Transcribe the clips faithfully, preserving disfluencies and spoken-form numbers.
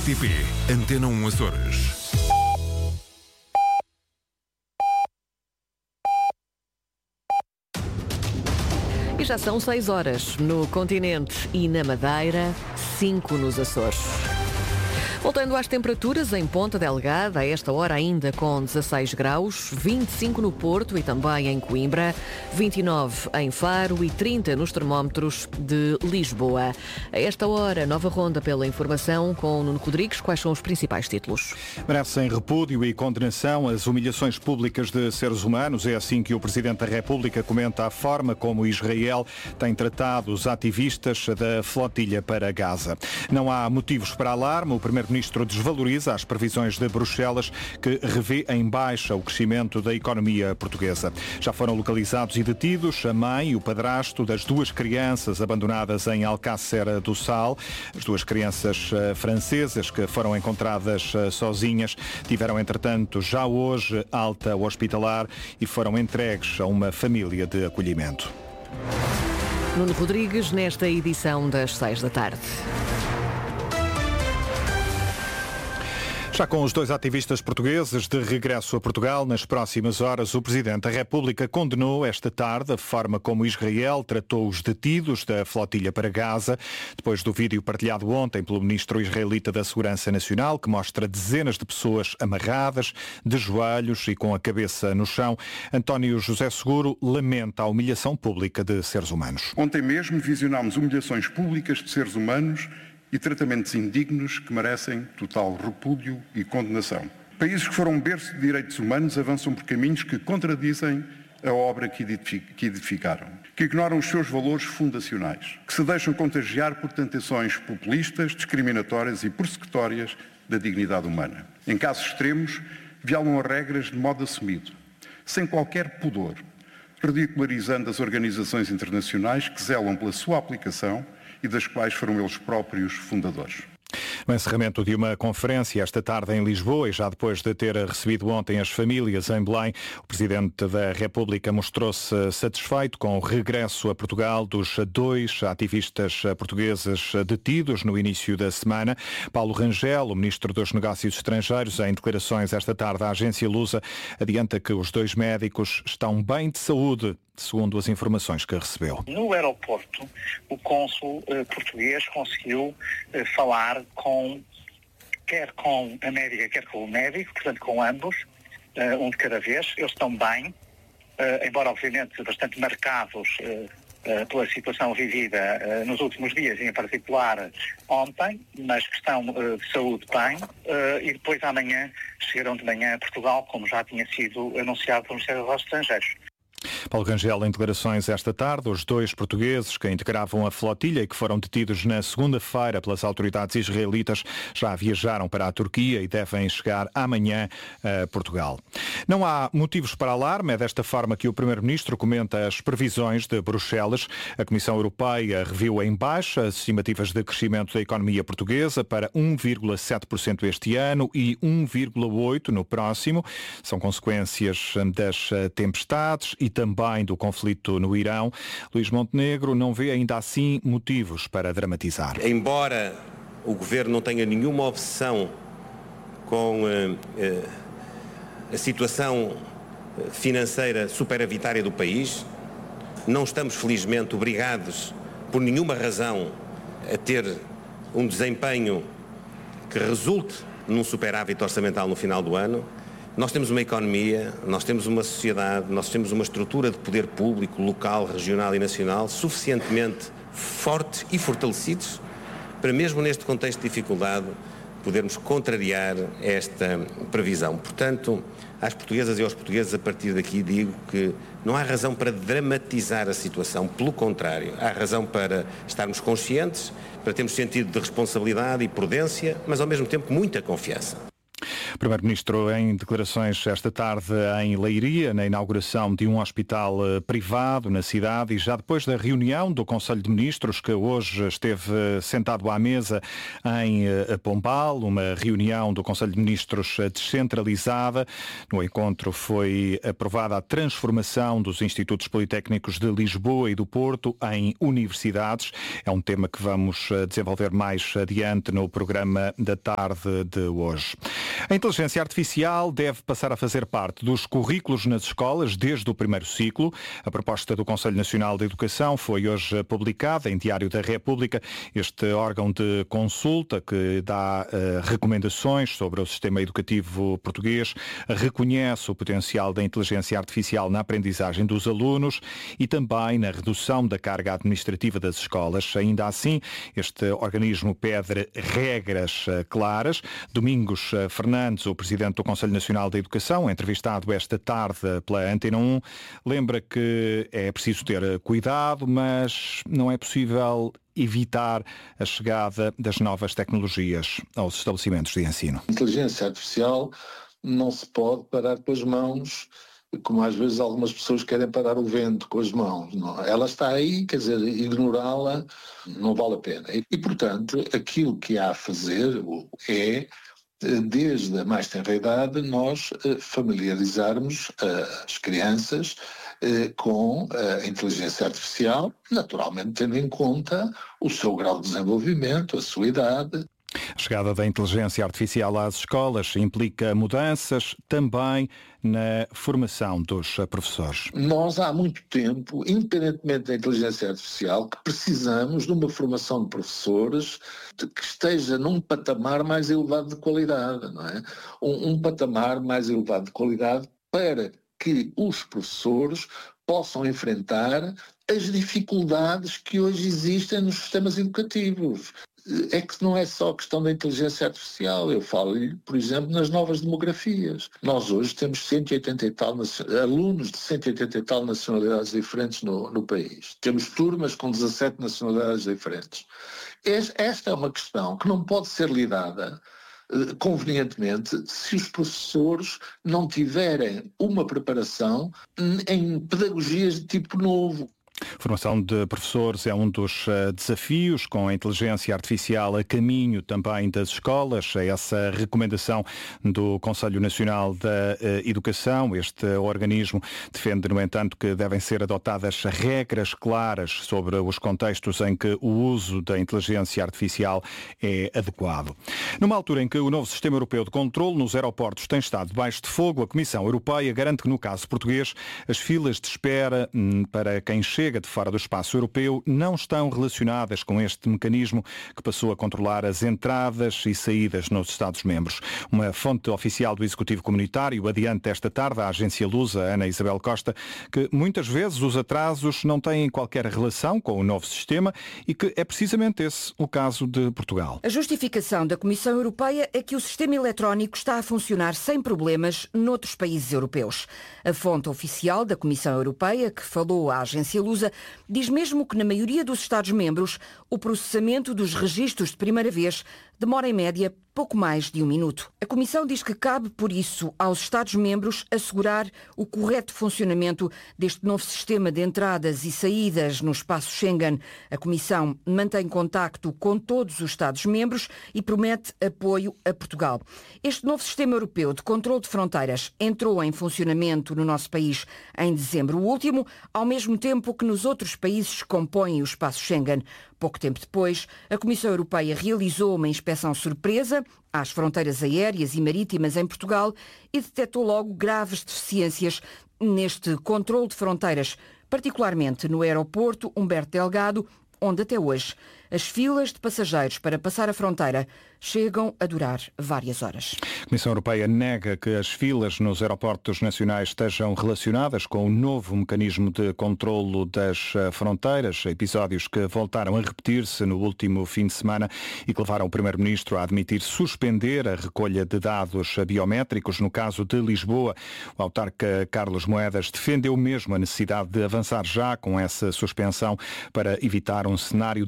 R T P Antena um Açores. E já são seis horas no continente e na Madeira, cinco nos Açores. Voltando às temperaturas, em Ponta Delgada, a esta hora ainda com dezasseis graus, vinte e cinco no Porto e também em Coimbra, vinte e nove em Faro e trinta nos termómetros de Lisboa. A esta hora, nova ronda pela informação com Nuno Rodrigues. Quais são os principais títulos? Merecem repúdio e condenação as humilhações públicas de seres humanos. É assim que o Presidente da República comenta a forma como Israel tem tratado os ativistas da flotilha para Gaza. Não há motivos para alarme. O Primeiro-Ministro O Ministro desvaloriza as previsões de Bruxelas, que revê em baixa o crescimento da economia portuguesa. Já foram localizados e detidos a mãe e o padrasto das duas crianças abandonadas em Alcácer do Sal. As duas crianças francesas que foram encontradas sozinhas tiveram, entretanto, já hoje alta hospitalar e foram entregues a uma família de acolhimento. Nuno Rodrigues, nesta edição das seis da tarde. Já com os dois ativistas portugueses de regresso a Portugal, nas próximas horas, o Presidente da República condenou esta tarde a forma como Israel tratou os detidos da flotilha para Gaza, depois do vídeo partilhado ontem pelo Ministro israelita da Segurança Nacional, que mostra dezenas de pessoas amarradas, de joelhos e com a cabeça no chão. António José Seguro lamenta a humilhação pública de seres humanos. Ontem mesmo visionámos humilhações públicas de seres humanos e tratamentos indignos que merecem total repúdio e condenação. Países que foram berço de direitos humanos avançam por caminhos que contradizem a obra que edificaram, que ignoram os seus valores fundacionais, que se deixam contagiar por tentações populistas, discriminatórias e persecutórias da dignidade humana. Em casos extremos, violam as regras de modo assumido, sem qualquer pudor, ridicularizando as organizações internacionais que zelam pela sua aplicação e das quais foram eles próprios fundadores. No encerramento de uma conferência esta tarde em Lisboa e já depois de ter recebido ontem as famílias em Belém, o Presidente da República mostrou-se satisfeito com o regresso a Portugal dos dois ativistas portugueses detidos no início da semana. Paulo Rangel, o Ministro dos Negócios Estrangeiros, em declarações esta tarde à agência Lusa, adianta que os dois médicos estão bem de saúde, segundo as informações que recebeu. No aeroporto, o cônsul eh, português conseguiu eh, falar com, quer com a médica, quer com o médico, portanto com ambos, eh, um de cada vez. Eles estão bem, eh, embora obviamente bastante marcados eh, eh, pela situação vivida eh, nos últimos dias, e em particular ontem, mas que estão eh, de saúde bem, eh, e depois amanhã chegarão de manhã a Portugal, como já tinha sido anunciado pelo Ministério dos Negócios Estrangeiros. Paulo Rangel, em declarações esta tarde, os dois portugueses que integravam a flotilha e que foram detidos na segunda-feira pelas autoridades israelitas já viajaram para a Turquia e devem chegar amanhã a Portugal. Não há motivos para alarme, é desta forma que o Primeiro-Ministro comenta as previsões de Bruxelas. A Comissão Europeia reviu em baixa as estimativas de crescimento da economia portuguesa para um vírgula sete por cento este ano e um vírgula oito por cento no próximo. São consequências das tempestades e também do conflito no Irão. Luís Montenegro não vê ainda assim motivos para dramatizar. Embora o Governo não tenha nenhuma obsessão com uh, uh, a situação financeira superavitária do país, não estamos felizmente obrigados por nenhuma razão a ter um desempenho que resulte num superávit orçamental no final do ano. Nós temos uma economia, nós temos uma sociedade, nós temos uma estrutura de poder público, local, regional e nacional suficientemente fortes e fortalecidos para, mesmo neste contexto de dificuldade, podermos contrariar esta previsão. Portanto, às portuguesas e aos portugueses, a partir daqui digo que não há razão para dramatizar a situação, pelo contrário, há razão para estarmos conscientes, para termos sentido de responsabilidade e prudência, mas ao mesmo tempo muita confiança. O Primeiro-Ministro em declarações esta tarde em Leiria, na inauguração de um hospital privado na cidade e já depois da reunião do Conselho de Ministros, que hoje esteve sentado à mesa em Pombal, uma reunião do Conselho de Ministros descentralizada. No encontro foi aprovada a transformação dos Institutos Politécnicos de Lisboa e do Porto em universidades. É um tema que vamos desenvolver mais adiante no programa da tarde de hoje. A inteligência artificial deve passar a fazer parte dos currículos nas escolas desde o primeiro ciclo. A proposta do Conselho Nacional de Educação foi hoje publicada em Diário da República. Este órgão de consulta que dá uh, recomendações sobre o sistema educativo português reconhece o potencial da inteligência artificial na aprendizagem dos alunos e também na redução da carga administrativa das escolas. Ainda assim, este organismo pede regras claras. Domingos Fernandes, o presidente do Conselho Nacional da Educação, entrevistado esta tarde pela Antena um, lembra que é preciso ter cuidado, mas não é possível evitar a chegada das novas tecnologias aos estabelecimentos de ensino. A inteligência artificial não se pode parar com as mãos, como às vezes algumas pessoas querem parar o vento com as mãos. Não. Ela está aí, quer dizer, ignorá-la não vale a pena. E, e, portanto, aquilo que há a fazer é, desde a mais tenra idade, nós familiarizarmos as crianças com a inteligência artificial, naturalmente tendo em conta o seu grau de desenvolvimento, a sua idade. A chegada da inteligência artificial às escolas implica mudanças também na formação dos professores. Nós há muito tempo, independentemente da inteligência artificial, que precisamos de uma formação de professores que esteja num patamar mais elevado de qualidade, não é? Um, um patamar mais elevado de qualidade para que os professores possam enfrentar as dificuldades que hoje existem nos sistemas educativos. É que não é só questão da inteligência artificial, eu falo-lhe, por exemplo, nas novas demografias. Nós hoje temos cento e oitenta e tal, alunos de cento e oitenta e tal nacionalidades diferentes no, no país. Temos turmas com dezassete nacionalidades diferentes. Esta é uma questão que não pode ser lidada convenientemente se os professores não tiverem uma preparação em pedagogias de tipo novo. Formação de professores é um dos desafios com a inteligência artificial a caminho também das escolas. É essa recomendação do Conselho Nacional da Educação. Este organismo defende, no entanto, que devem ser adotadas regras claras sobre os contextos em que o uso da inteligência artificial é adequado. Numa altura em que o novo sistema europeu de controle nos aeroportos tem estado debaixo de fogo, a Comissão Europeia garante que, no caso português, as filas de espera para quem chega de fora do espaço europeu não estão relacionadas com este mecanismo que passou a controlar as entradas e saídas nos Estados-membros. Uma fonte oficial do Executivo Comunitário adianta esta tarde à agência Lusa, Ana Isabel Costa, que muitas vezes os atrasos não têm qualquer relação com o novo sistema e que é precisamente esse o caso de Portugal. A justificação da Comissão Europeia é que o sistema eletrónico está a funcionar sem problemas noutros países europeus. A fonte oficial da Comissão Europeia, que falou à agência Lusa, diz mesmo que na maioria dos Estados-membros o processamento dos registros de primeira vez demora em média pouco mais de um minuto. A Comissão diz que cabe, por isso, aos Estados-membros assegurar o correto funcionamento deste novo sistema de entradas e saídas no espaço Schengen. A Comissão mantém contacto com todos os Estados-membros e promete apoio a Portugal. Este novo sistema europeu de controle de fronteiras entrou em funcionamento no nosso país em dezembro último, ao mesmo tempo que nos outros países que compõem o espaço Schengen. Pouco tempo depois, a Comissão Europeia realizou uma inspeção surpresa às fronteiras aéreas e marítimas em Portugal e detectou logo graves deficiências neste controle de fronteiras, particularmente no aeroporto Humberto Delgado, onde até hoje as filas de passageiros para passar a fronteira chegam a durar várias horas. A Comissão Europeia nega que as filas nos aeroportos nacionais estejam relacionadas com o novo mecanismo de controlo das fronteiras, episódios que voltaram a repetir-se no último fim de semana e que levaram o Primeiro-Ministro a admitir suspender a recolha de dados biométricos no caso de Lisboa. O autarca Carlos Moedas defendeu mesmo a necessidade de avançar já com essa suspensão para evitar um cenário de caos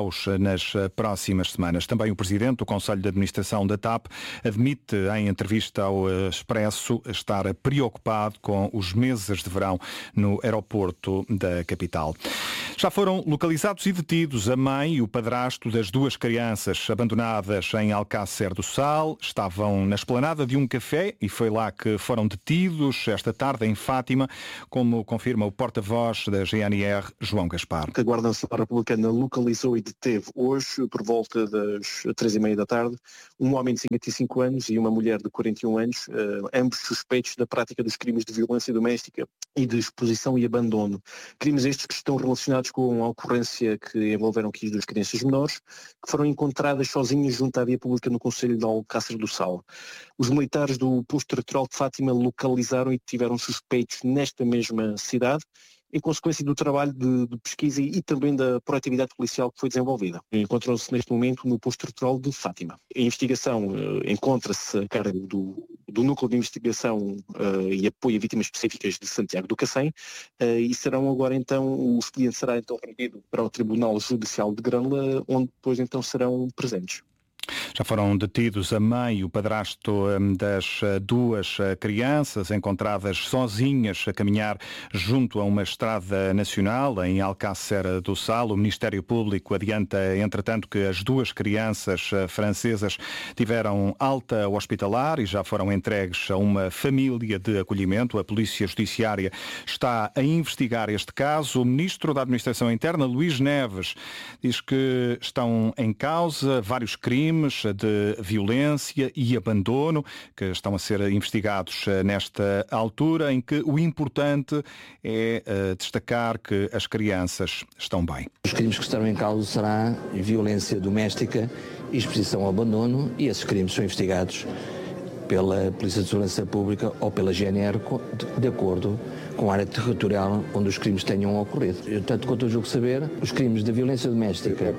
caos nas próximas semanas. Também o presidente do Conselho de Administração da TAP admite em entrevista ao Expresso estar preocupado com os meses de verão no aeroporto da capital. Já foram localizados e detidos a mãe e o padrasto das duas crianças abandonadas em Alcácer do Sal. Estavam na esplanada de um café e foi lá que foram detidos esta tarde em Fátima, como confirma o porta-voz da G N R, João Gaspar. A Guarda Nacional Republicana localizou e deteve hoje, por volta das três e meia da tarde, um homem de cinquenta e cinco anos e uma mulher de quarenta e um anos, uh, ambos suspeitos da prática dos crimes de violência doméstica e de exposição e abandono. Crimes estes que estão relacionados com a ocorrência que envolveram aqui as duas crianças menores, que foram encontradas sozinhas junto à via pública no concelho de Alcácer do Sal. Os militares do posto territorial de Fátima localizaram e tiveram suspeitos nesta mesma cidade, em consequência do trabalho de, de pesquisa e também da proatividade policial que foi desenvolvida. Encontram-se neste momento no posto territorial de Fátima. A investigação uh, encontra-se a cargo do, do Núcleo de Investigação uh, e Apoio a Vítimas Específicas de Santiago do Cacém uh, e serão agora então, o expediente será então remetido para o Tribunal Judicial de Grândola, onde depois então serão presentes. Já foram detidos a mãe e o padrasto das duas crianças, encontradas sozinhas a caminhar junto a uma estrada nacional em Alcácer do Sal. O Ministério Público adianta, entretanto, que as duas crianças francesas tiveram alta hospitalar e já foram entregues a uma família de acolhimento. A Polícia Judiciária está a investigar este caso. O Ministro da Administração Interna, Luís Neves, diz que estão em causa vários crimes de violência e abandono que estão a ser investigados nesta altura, em que o importante é uh, destacar que as crianças estão bem. Os crimes que estarão em causa será violência doméstica e exposição ao abandono, e esses crimes são investigados pela Polícia de Segurança Pública ou pela G N R de acordo com a área territorial onde os crimes tenham ocorrido. Eu, tanto quanto eu julgo saber, os crimes de violência doméstica,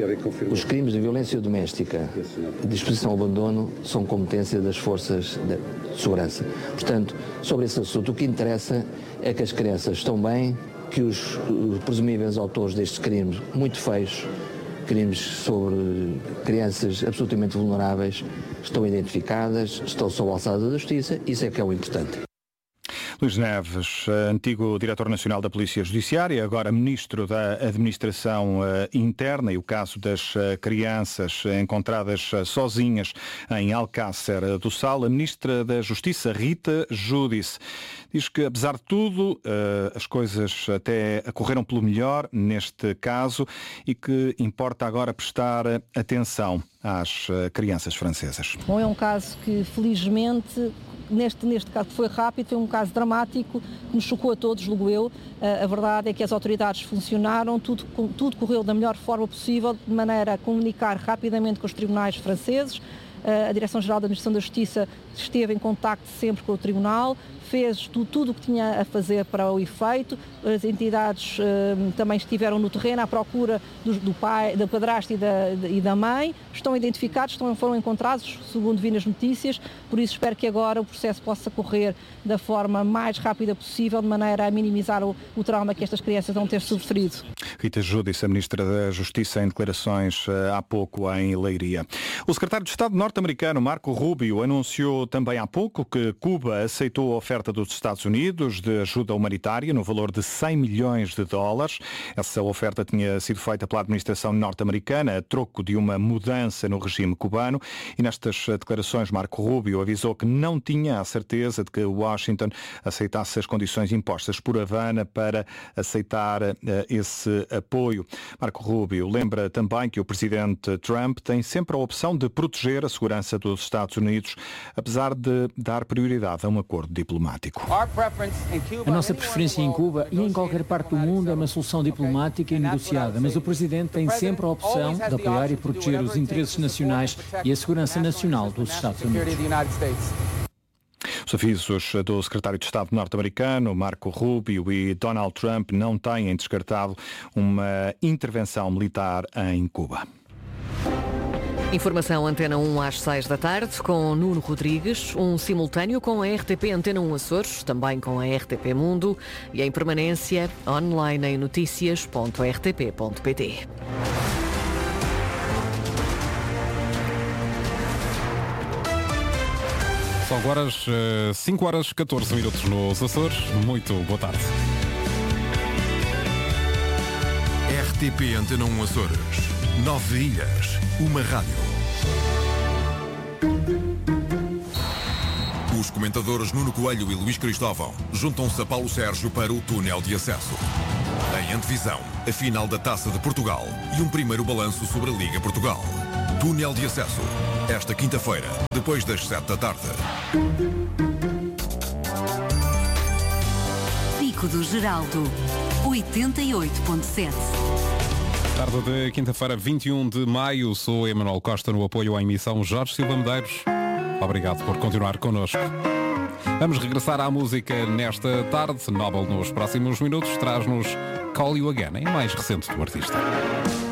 os crimes de violência doméstica, de exposição ao abandono, são competência das forças de segurança. Portanto, sobre esse assunto, o que interessa é que as crianças estão bem, que os, os presumíveis autores destes crimes, muito feios, crimes sobre crianças absolutamente vulneráveis, estão identificadas, estão sob a alçada da justiça, isso é que é o importante. Luís Neves, antigo diretor nacional da Polícia Judiciária, agora ministro da Administração Interna, e o caso das crianças encontradas sozinhas em Alcácer do Sal. A ministra da Justiça, Rita Giudice, diz que, apesar de tudo, as coisas até correram pelo melhor neste caso e que importa agora prestar atenção às crianças francesas. Bom, é um caso que, felizmente, Neste, neste caso foi rápido, foi um caso dramático que nos chocou a todos, julgo eu. A verdade é que as autoridades funcionaram, tudo, tudo correu da melhor forma possível, de maneira a comunicar rapidamente com os tribunais franceses. A Direção-Geral da Administração da Justiça esteve em contacto sempre com o Tribunal, fez tudo, tudo o que tinha a fazer para o efeito. As entidades uh, também estiveram no terreno à procura do, do pai, da padrasta e da, e da mãe. Estão identificados, estão, foram encontrados, segundo vi nas notícias. Por isso espero que agora o processo possa correr da forma mais rápida possível, de maneira a minimizar o, o trauma que estas crianças vão ter sofrido. Rita Giudice, a Ministra da Justiça, em declarações uh, há pouco em Leiria. O Secretário de Estado norte-americano, Marco Rubio, anunciou também há pouco que Cuba aceitou a oferta dos Estados Unidos de ajuda humanitária no valor de cem milhões de dólares. Essa oferta tinha sido feita pela administração norte-americana a troco de uma mudança no regime cubano, e nestas declarações Marco Rubio avisou que não tinha a certeza de que Washington aceitasse as condições impostas por Havana para aceitar uh, esse apoio. Marco Rubio lembra também que o presidente Trump tem sempre a opção de proteger a segurança dos Estados Unidos, apesar de dar prioridade a um acordo diplomático. A nossa preferência em Cuba e em qualquer parte do mundo é uma solução diplomática e negociada, mas o Presidente tem sempre a opção de apoiar e proteger os interesses nacionais e a segurança nacional dos Estados Unidos. Os avisos do secretário de Estado norte-americano, Marco Rubio, e Donald Trump não têm descartado uma intervenção militar em Cuba. Informação Antena um às seis da tarde, com Nuno Rodrigues, um simultâneo com a R T P Antena um Açores, também com a R T P Mundo, e em permanência online em notícias ponto r t p ponto p t. São agora cinco horas e catorze minutos nos Açores. Muito boa tarde. R T P Antena um Açores. Nove ilhas, uma rádio. Os comentadores Nuno Coelho e Luís Cristóvão juntam-se a Paulo Sérgio para o túnel de acesso. Em antevisão, a final da Taça de Portugal e um primeiro balanço sobre a Liga Portugal. Túnel de acesso, esta quinta-feira, depois das sete da tarde. Pico do Geraldo, oitenta e oito ponto sete. Tarde de quinta-feira, vinte e um de maio, sou Emanuel Costa no apoio à emissão Jorge Silva Medeiros. Obrigado por continuar connosco. Vamos regressar à música nesta tarde. Nobel nos próximos minutos traz-nos Call You Again, em mais recente do artista.